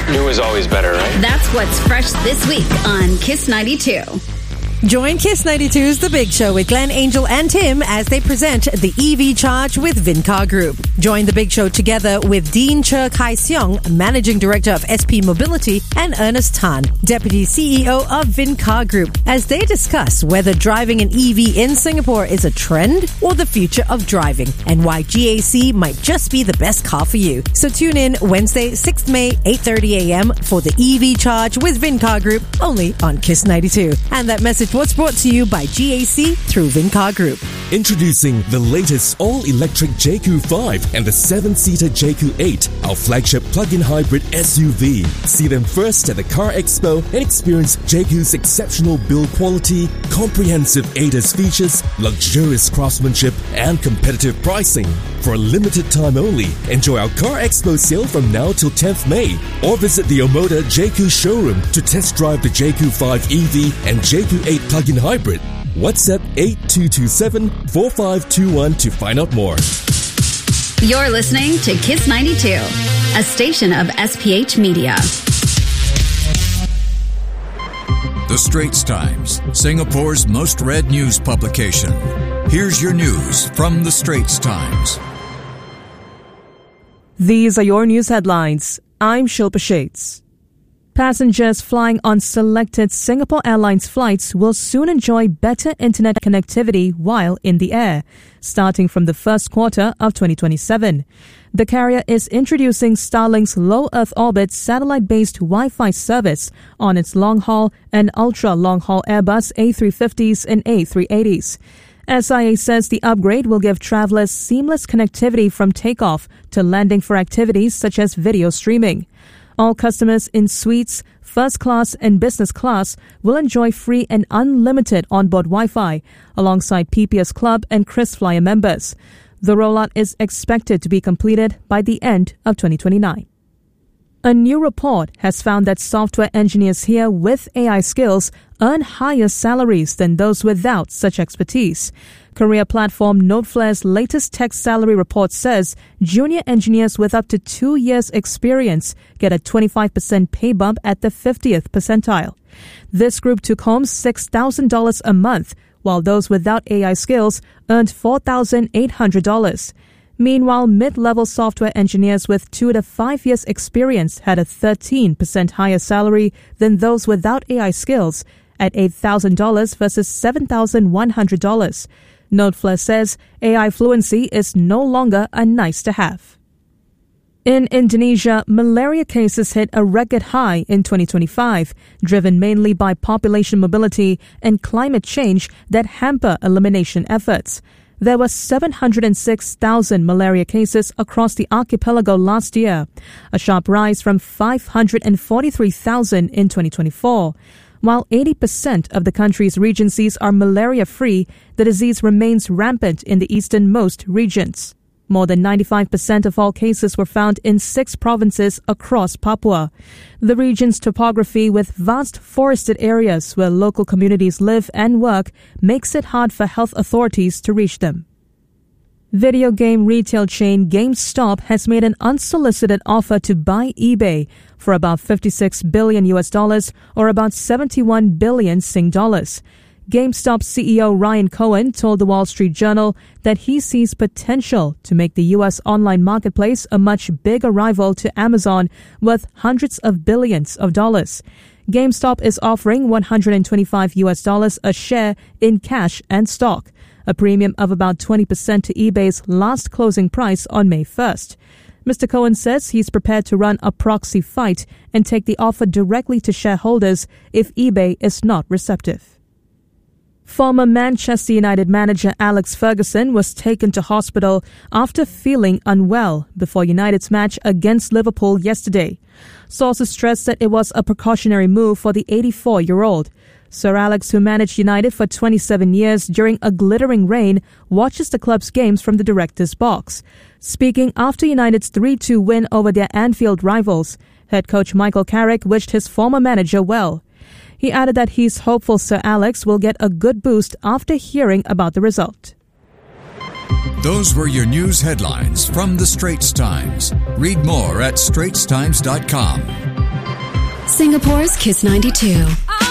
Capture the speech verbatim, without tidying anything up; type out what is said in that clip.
New is always better, right? That's what's fresh this week on Kiss ninety-two. Join Kiss ninety-two's The Big Show with Glenn, Angel and Tim as they present the E V Charge with Vincar Group. Join The Big Show together with Dean Che Kai Seong, Managing Director of S P Mobility, and Ernest Tan, Deputy C E O of Vincar Group, as they discuss whether driving an E V in Singapore is a trend or the future of driving, and why G A C might just be the best car for you. So tune in Wednesday, sixth of May, eight thirty a.m. for the E V Charge with Vincar Group, only on Kiss ninety-two. And that message was brought to you by G A C through Vincar Group. Introducing the latest all-electric J Q five and the seven-seater J Q eight, our flagship plug-in hybrid S U V. See them first at the Car Expo and experience J Q's exceptional build quality, comprehensive A D A S features, luxurious craftsmanship, and competitive pricing. For a limited time only, enjoy our Car Expo sale from now till tenth of May, or visit the Omoda J Q showroom to test drive the J Q five E V and J Q eight plug-in hybrid. WhatsApp eight two two seven, four five two one to find out more. You're listening to Kiss ninety-two, a station of S P H Media. The Straits Times, Singapore's most read news publication. Here's your news from The Straits Times. These are your news headlines. I'm Shilpa Shades. Passengers flying on selected Singapore Airlines flights will soon enjoy better internet connectivity while in the air, starting from the first quarter of twenty twenty-seven. The carrier is introducing Starlink's low Earth orbit satellite-based Wi-Fi service on its long-haul and ultra-long-haul Airbus A three fifties and A three eighties. S I A says the upgrade will give travelers seamless connectivity from takeoff to landing for activities such as video streaming. All customers in suites, first class and business class will enjoy free and unlimited onboard Wi-Fi alongside P P S Club and KrisFlyer members. The rollout is expected to be completed by the end of twenty twenty-nine. A new report has found that software engineers here with A I skills earn higher salaries than those without such expertise. Career platform Noteflare's latest tech salary report says junior engineers with up to two years experience get a twenty-five percent pay bump at the fiftieth percentile. This group took home six thousand dollars a month, while those without A I skills earned four thousand eight hundred dollars. Meanwhile, mid-level software engineers with two to five years experience had a thirteen percent higher salary than those without A I skills at eight thousand dollars versus seven thousand one hundred dollars. Noteflare says A I fluency is no longer a nice-to-have. In Indonesia, malaria cases hit a record high in twenty twenty-five, driven mainly by population mobility and climate change that hamper elimination efforts. There were seven hundred six thousand malaria cases across the archipelago last year, a sharp rise from five hundred forty-three thousand in twenty twenty-four. While eighty percent of the country's regencies are malaria-free, the disease remains rampant in the easternmost regions. More than ninety-five percent of all cases were found in six provinces across Papua. The region's topography, with vast forested areas where local communities live and work, makes it hard for health authorities to reach them. Video game retail chain GameStop has made an unsolicited offer to buy eBay for about fifty-six billion U S dollars or about seventy-one billion Sing dollars. GameStop C E O Ryan Cohen told the Wall Street Journal that he sees potential to make the U S online marketplace a much bigger rival to Amazon worth hundreds of billions of dollars. GameStop is offering one hundred twenty-five U S dollars a share in cash and stock, a premium of about twenty percent to eBay's last closing price on May first. Mister Cohen says he's prepared to run a proxy fight and take the offer directly to shareholders if eBay is not receptive. Former Manchester United manager Alex Ferguson was taken to hospital after feeling unwell before United's match against Liverpool yesterday. Sources stressed that it was a precautionary move for the eighty-four-year-old. Sir Alex, who managed United for twenty-seven years during a glittering reign, watches the club's games from the director's box. Speaking after United's three two win over their Anfield rivals, head coach Michael Carrick wished his former manager well. He added that he's hopeful Sir Alex will get a good boost after hearing about the result. Those were your news headlines from The Straits Times. Read more at straits times dot com. Singapore's Kiss ninety-two.